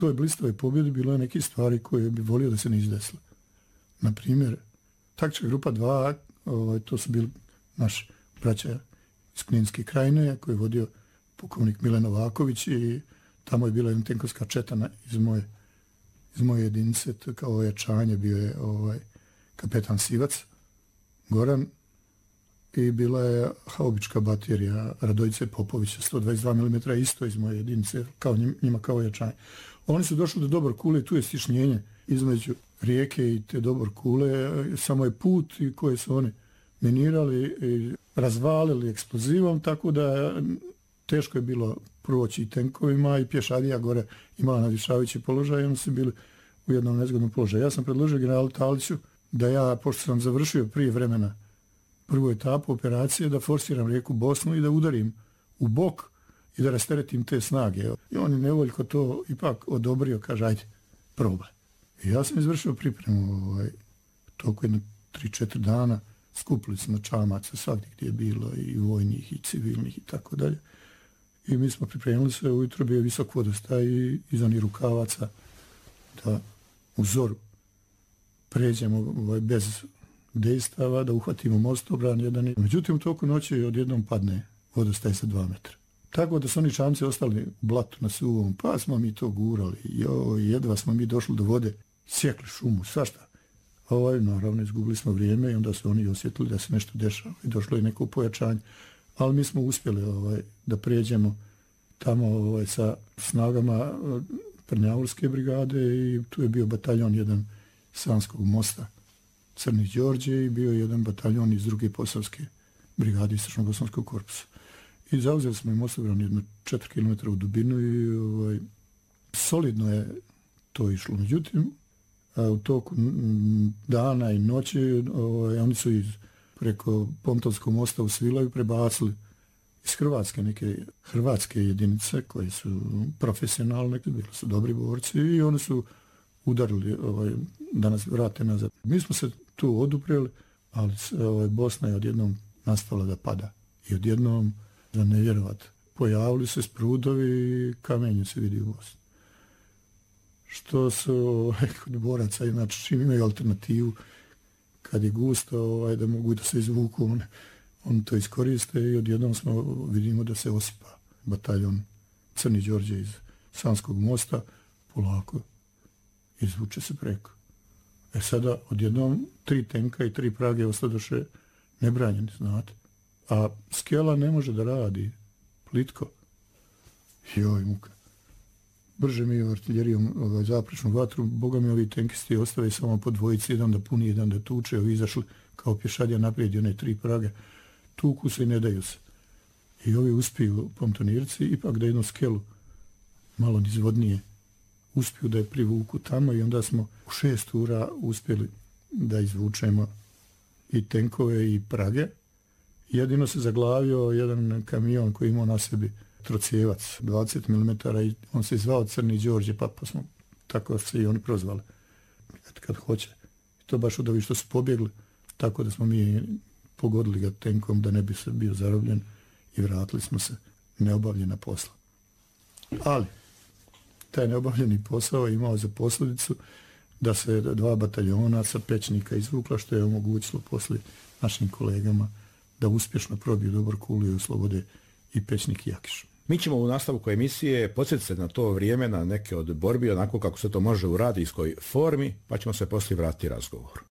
toj blistavoj pobjedi bilo je neke stvari koje bi volio da se ne izdesle. Na primjer, taktička grupa 2, to su bili naši braća iz Kninske krajine, koji je vodio pukovnik Milan Novaković i tamo je bila jedna tenkovska četana iz moje jedinice, kao ojačanje bio je kapetan Sivac, Goran, i bila je haubička baterija Radojice Popovića, 122 mm, isto iz moje jedinice, njima kao ojačanje. Oni su došli do Dobor Kule, tu je stišnjenje između rijeke i te Dobor Kule, samo je put i koje su oni minirali i razvalili eksplozivom, tako da teško je bilo proći tenkovima i pješadija gore imala nadišavajući položaj i oni su bili u jednom nezgodnom položaju. Ja sam predložio generalu Taliću da ja, pošto sam završio prije vremena prvu etapu operacije, da forsiram rijeku Bosnu i da udarim u bok i da rasteretim te snage. I on je nevoljko to ipak odobrio, kaže, ajde, probaj. I ja sam izvršio pripremu toliko 3-4 dana, skupili smo čamaca svakdje gdje je bilo i vojnih i civilnih i tako dalje. I mi smo pripremili se, ujutro bio visok vodostaj i iz onih rukavaca da u zoru pređemo bez dejstava, da uhvatimo mostobran jedan. Međutim, u toku noći odjednom padne vodostaj sa 2 metra. Tako da su oni čamci ostali u blatu na suvom, pa smo mi to gurali. Jedva smo mi došli do vode, sjekli šumu, svašta. Naravno, izgubili smo vrijeme i onda su oni osjetili da se nešto dešava i došlo je neko pojačanje. Ali mi smo uspjeli da pređemo tamo sa snagama Prnjavorske brigade i tu je bio bataljon jedan Sanskog mosta, Crni Đorđe, i bio je jedan bataljon iz druge Posavske brigade Istočno-Bosanskog korpusa. I zauzeli smo i mostobran jedno 4 km u dubinu i solidno je to išlo. Međutim, u toku dana i noći oni su preko Pontonskog mosta u Svilaju prebacili iz Hrvatske neke hrvatske jedinice koje su profesionalne, bili su dobri borci i oni su udarili da nas vrate nazad. Mi smo se tu odupreli, ali Bosna je odjednom nastavila da pada. I odjednom, za ne vjerovat, pojavili se sprudovi i kamenje se vidi u Bosni. Što su kod boraca, znači čim imaju alternativu, kad je gusto, da mogu da se izvuku, oni to iskoriste i odjednom vidimo da se osipa bataljon Crni Đorđe iz Sanskog mosta, polako izvuče se preko. Sada odjednom 3 tenka i 3 prage ostadoše nebranjeni, znate. A skela ne može da radi plitko. Joj, muka. Brže mi artiljerijom zaprečnu vatru, boga mi ovi tenkisti ostave samo po dvojici, jedan da puni, jedan da tuče, ovi izašli kao pješadija naprijed i one 3 prage, tuku se i ne daju se. I ovi uspiju pontonirci ipak da jednu skelu malo nizvodnije uspiju da je privuku tamo i onda smo u 6 ura uspjeli da izvučemo i tenkove i prage. Jedino se zaglavio jedan kamion koji imao na sebi trocijevac 20 mm i on se zvao Crni Đorđe, pa smo tako se i oni prozvali kad hoće. I to baš od ovih što su pobjegli, tako da smo mi pogodili ga tenkom da ne bi se bio zarobljen i vratili smo se neobavljena posla. Ali taj neobavljeni posao je imao za posljedicu da se 2 bataljona sa Pečnika izvukla, što je omogućilo poslije našim kolegama da uspješno probiju Dobor Kulu i oslobode i Pečnik i Jakiš. Mi ćemo u nastavku emisije podsjetiti se na to vrijeme, na neke od borbi, onako kako se to može u radijskoj formi, pa ćemo se poslije vratiti razgovor.